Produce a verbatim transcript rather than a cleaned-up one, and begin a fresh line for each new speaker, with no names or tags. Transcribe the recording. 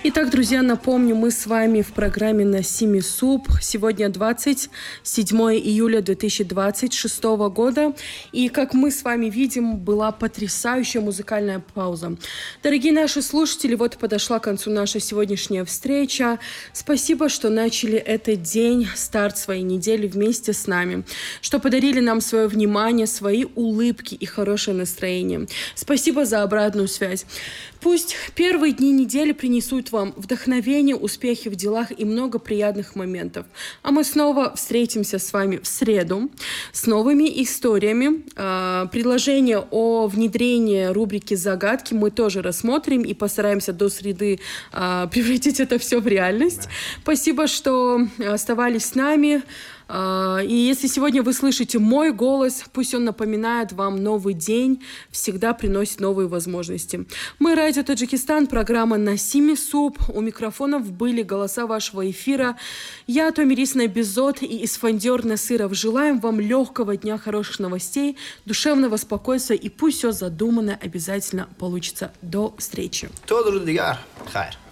Итак, друзья, напомню, мы с вами в программе «Насими суп». Сегодня двадцать седьмое июля две тысячи двадцать шестого года. И, как мы с вами видим, была потрясающая музыкальная пауза. Дорогие наши слушатели, вот подошла к концу наша сегодняшняя встреча. Спасибо, что начали этот день, старт своей недели вместе с нами, что подарили нам свое внимание, свои улыбки и хорошее настроение. Спасибо за обратную связь. Пусть первые дни недели принесут вам вдохновение, успехи в делах и много приятных моментов. А мы снова встретимся с вами в среду с новыми историями. Предложение о внедрении рубрики «Загадки» мы тоже рассмотрим и постараемся до среды превратить это все в реальность. Спасибо, что оставались с нами. И если сегодня вы слышите мой голос, пусть он напоминает вам новый день, всегда приносит новые возможности. Мы Радио Таджикистан, программа «Насими суп». У микрофонов были голоса вашего эфира. Я Томирис Найбизот и Исфандиор Насыров. Желаем вам легкого дня, хороших новостей, душевного спокойствия, и пусть все задуманное обязательно получится. До встречи.